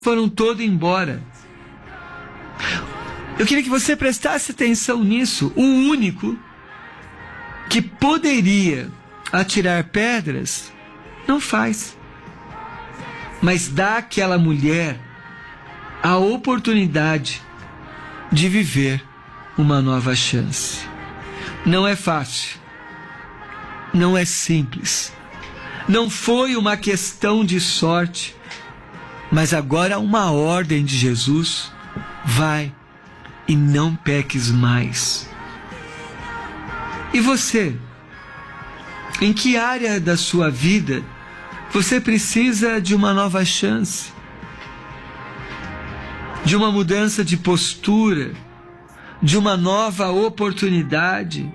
foram todos embora. Eu queria que você prestasse atenção nisso. O único que poderia atirar pedras, não faz. Mas dá àquela mulher a oportunidade de viver uma nova chance. Não é fácil. Não é simples. Não foi uma questão de sorte. Mas agora há uma ordem de Jesus. Vai e não peques mais. E você? Em que área da sua vida você precisa de uma nova chance? De uma mudança de postura? De uma nova oportunidade?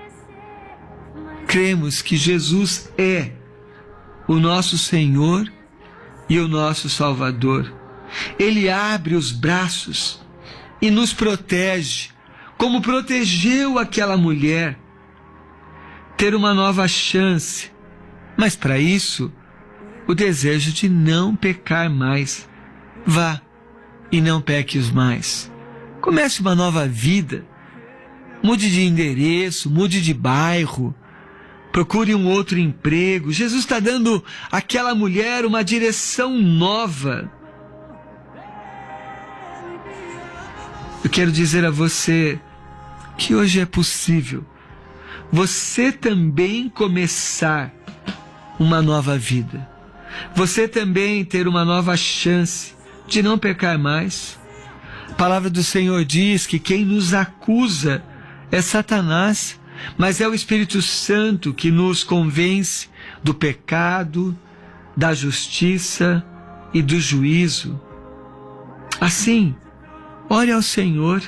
Cremos que Jesus é o nosso Senhor e o nosso Salvador. Ele abre os braços e nos protege, como protegeu aquela mulher. Ter uma nova chance, mas para isso, o desejo de não pecar mais. Vá e não peques mais. Comece uma nova vida. Mude de endereço, mude de bairro. Procure um outro emprego. Jesus está dando àquela mulher uma direção nova. Eu quero dizer a você que hoje é possível você também começar uma nova vida. Você também ter uma nova chance de não pecar mais. A palavra do Senhor diz que quem nos acusa é Satanás, mas é o Espírito Santo que nos convence do pecado, da justiça e do juízo. Assim, ore ao Senhor.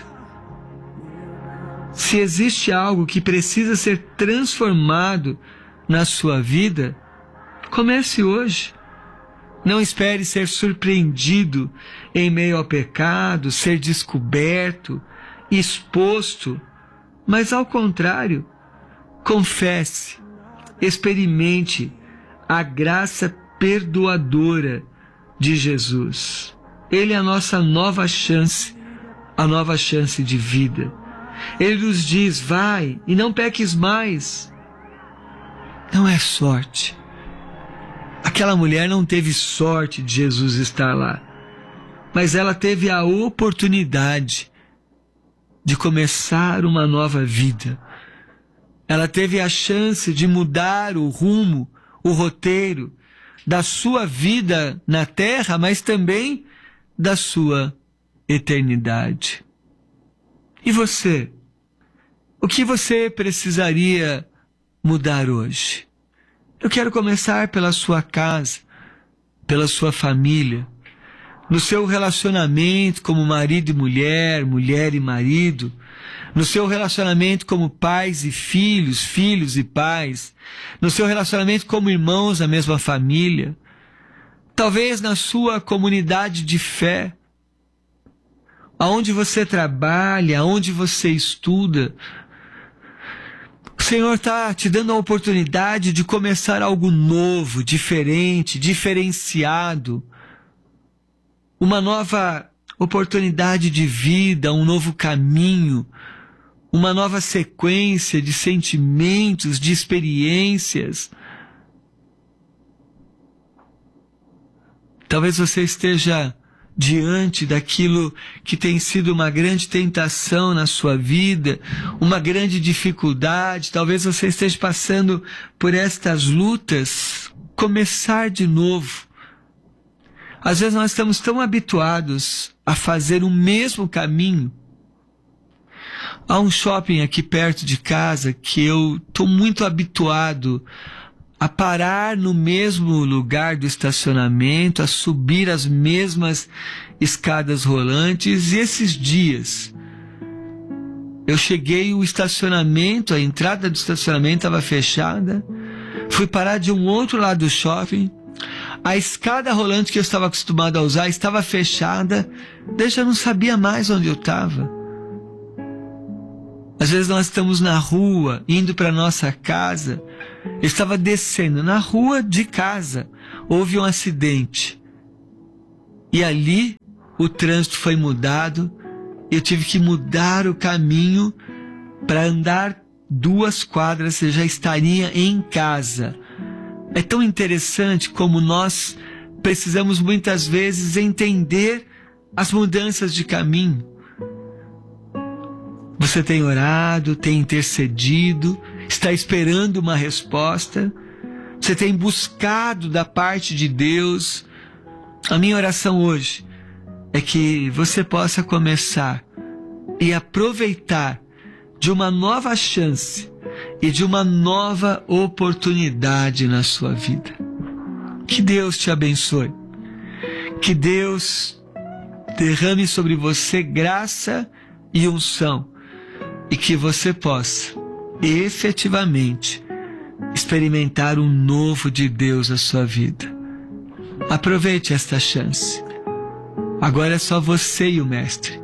Se existe algo que precisa ser transformado na sua vida, comece hoje. Não espere ser surpreendido em meio ao pecado, ser descoberto, exposto, mas ao contrário, confesse, experimente a graça perdoadora de Jesus. Ele é a nossa nova chance, a nova chance de vida. Ele nos diz, vai e não peques mais. Não é sorte. Aquela mulher não teve sorte de Jesus estar lá, mas ela teve a oportunidade de começar uma nova vida. Ela teve a chance de mudar o rumo, o roteiro da sua vida na terra, mas também da sua eternidade. E você? O que você precisaria mudar hoje? Eu quero começar pela sua casa, pela sua família, no seu relacionamento como marido e mulher, mulher e marido, no seu relacionamento como pais e filhos, filhos e pais, no seu relacionamento como irmãos da mesma família, talvez na sua comunidade de fé, aonde você trabalha, aonde você estuda. O Senhor está te dando a oportunidade de começar algo novo, diferente, diferenciado. Uma nova oportunidade de vida, um novo caminho, uma nova sequência de sentimentos, de experiências. Talvez você esteja diante daquilo que tem sido uma grande tentação na sua vida, uma grande dificuldade. Talvez você esteja passando por estas lutas. Começar de novo. Às vezes nós estamos tão habituados a fazer o mesmo caminho. Há um shopping aqui perto de casa que eu estou muito habituado a parar no mesmo lugar do estacionamento, a subir as mesmas escadas rolantes. E esses dias, eu cheguei, o estacionamento, a entrada do estacionamento estava fechada, fui parar de um outro lado do shopping, a escada rolante que eu estava acostumado a usar estava fechada, eu já não sabia mais onde eu estava. Às vezes nós estamos na rua, indo para nossa casa. Eu estava descendo na rua de casa, houve um acidente. E ali o trânsito foi mudado. Eu tive que mudar o caminho para andar 2 quadras, eu já estaria em casa. É tão interessante como nós precisamos muitas vezes entender as mudanças de caminho. Você tem orado, tem intercedido, está esperando uma resposta, você tem buscado da parte de Deus. A minha oração hoje é que você possa começar e aproveitar de uma nova chance e de uma nova oportunidade na sua vida. Que Deus te abençoe. Que Deus derrame sobre você graça e unção, e que você possa efetivamente experimentar um novo de Deus na sua vida. Aproveite esta chance. Agora é só você e o Mestre.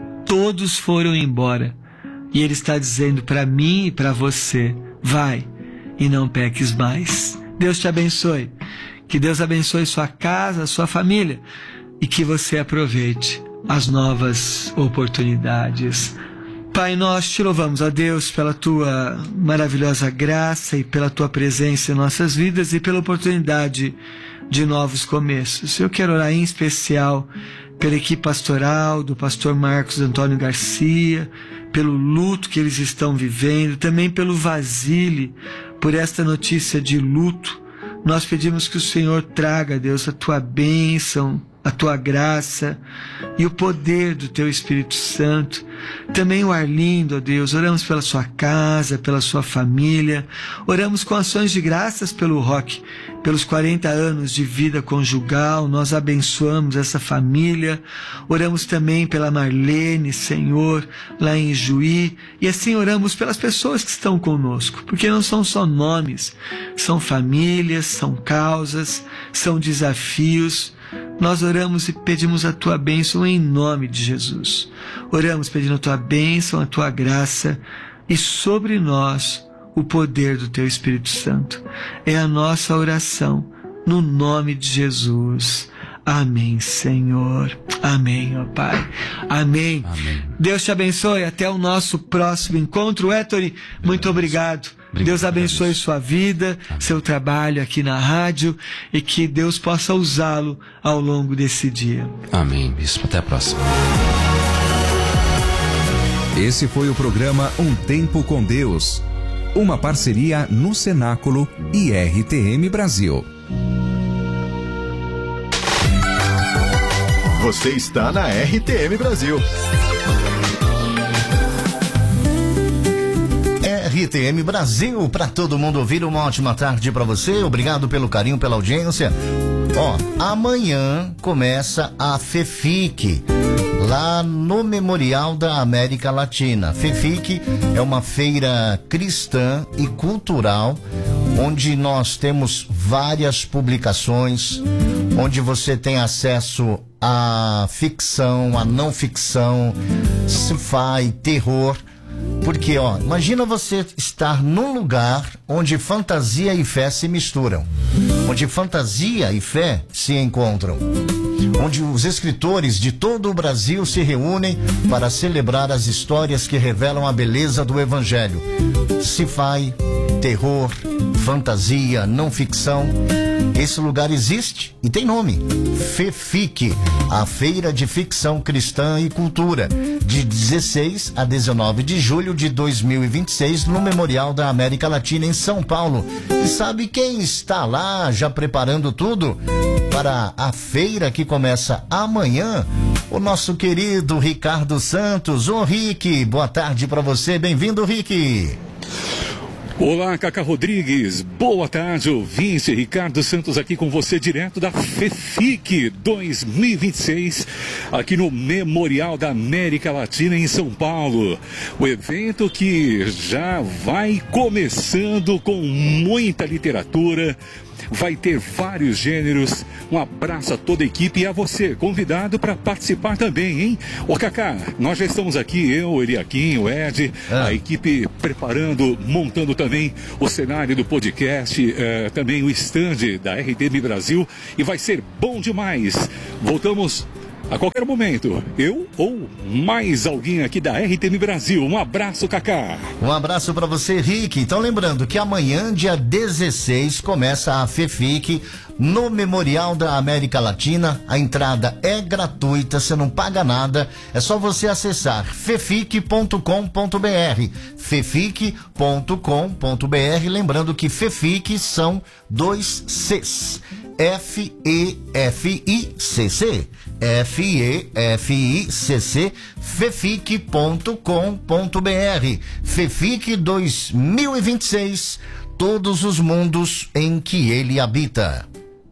Todos foram embora. E Ele está dizendo para mim e para você: vai e não peques mais. Deus te abençoe. Que Deus abençoe sua casa, sua família. E que você aproveite as novas oportunidades. Pai, nós te louvamos, ó Deus, pela tua maravilhosa graça e pela tua presença em nossas vidas e pela oportunidade de novos começos. Eu quero orar em especial pela equipe pastoral do pastor Marcos Antônio Garcia, pelo luto que eles estão vivendo, também pelo Vasile, por esta notícia de luto. Nós pedimos que o Senhor traga, Deus, a tua bênção, a tua graça e o poder do teu Espírito Santo. Também o Arlindo, ó Deus, oramos pela sua casa, pela sua família, oramos com ações de graças pelo Roque, pelos 40 anos de vida conjugal. Nós abençoamos essa família, oramos também pela Marlene, Senhor, lá em Juí, e assim oramos pelas pessoas que estão conosco, porque não são só nomes, são famílias, são causas, são desafios. Nós oramos e pedimos a tua bênção em nome de Jesus. Oramos pedindo a tua bênção, a tua graça e sobre nós o poder do teu Espírito Santo. É a nossa oração no nome de Jesus. Amém, Senhor. Amém, ó Pai. Amém. Amém. Deus te abençoe. Até o nosso próximo encontro. Héctor, muito obrigado. Deus abençoe sua vida, seu trabalho aqui na rádio, e que Deus possa usá-lo ao longo desse dia. Amém, bispo. Até a próxima. Esse foi o programa Um Tempo com Deus, uma parceria no Cenáculo e RTM Brasil. Você está na RTM Brasil. RTM Brasil, para todo mundo ouvir. Uma ótima tarde para você. Obrigado pelo carinho, pela audiência. Amanhã começa a FEFIC, lá no Memorial da América Latina. FEFIC é uma feira cristã e cultural, onde nós temos várias publicações, onde você tem acesso à ficção, à não ficção, sci-fi, terror. Porque, imagina você estar num lugar onde fantasia e fé se misturam, onde fantasia e fé se encontram, onde os escritores de todo o Brasil se reúnem para celebrar as histórias que revelam a beleza do Evangelho. Sci-fi, terror, fantasia, não ficção. Esse lugar existe e tem nome: FEFIC, a Feira de Ficção Cristã e Cultura, de 16 a 19 de julho de 2026, no Memorial da América Latina, em São Paulo. E sabe quem está lá já preparando tudo para a feira que começa amanhã? O nosso querido Ricardo Santos. Ô Rick, boa tarde para você, bem-vindo, Rick. Olá, Cacá Rodrigues, boa tarde, ouvinte. Ricardo Santos aqui com você, direto da FEFIC 2026, aqui no Memorial da América Latina, em São Paulo. O evento que já vai começando com muita literatura, vai ter vários gêneros. Um abraço a toda a equipe e a você, convidado para participar também, hein? Ô Cacá, nós já estamos aqui, eu, o Eliakim, o Ed, a equipe preparando, montando também o cenário do podcast, também o stand da RTM Brasil, e vai ser bom demais. Voltamos a qualquer momento, eu ou mais alguém aqui da RTM Brasil. Um abraço, Cacá. Um abraço para você, Rick. Então, lembrando que amanhã, dia 16, começa a FEFIC no Memorial da América Latina. A entrada é gratuita, você não paga nada. É só você acessar fefic.com.br. fefic.com.br. Lembrando que FEFIC são 2 Cs. F-E-F-I-C-C. F-E-F-I-C-C, fefic.com.br. FEFIC 2026, todos os mundos em que ele habita.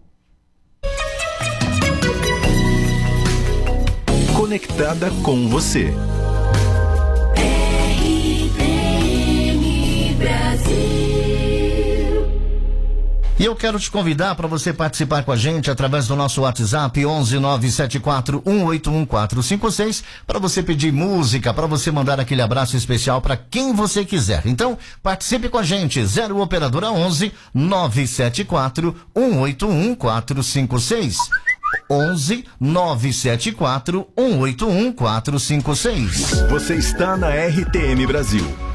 Conectada com você. RTM Brasil. E eu quero te convidar para você participar com a gente através do nosso WhatsApp 11974181456, para você pedir música, para você mandar aquele abraço especial para quem você quiser. Então, participe com a gente, 0 operadora 11 974 181456. 11 974 181456. Você está na RTM Brasil.